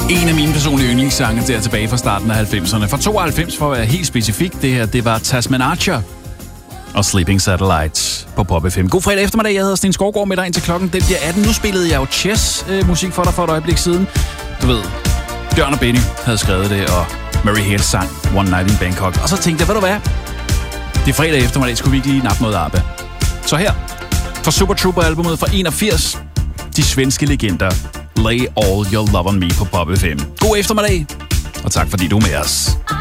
En af mine personlige yndlingssange der tilbage fra starten af 90'erne. Fra 92 for at være helt specifik. Det her, det var Tasman Archer og Sleeping Satellites på Pop FM. God fredag eftermiddag. Jeg hedder Sten Skovgaard med dig indtil klokken. Den bliver 18. Nu spillede jeg jo Chess-musik for dig for et øjeblik siden. Du ved, Bjørn og Benny havde skrevet det, og Mary Hale sang One Night in Bangkok. Og så tænkte jeg, ved du hvad? Det er fredag eftermiddag, skulle vi ikke lige nappe noget ABBA. Så her, fra Super Trooper-albumet fra 81, de svenske legender Lay All Your Love On Me på Pop FM. God eftermiddag, og tak fordi du er med os.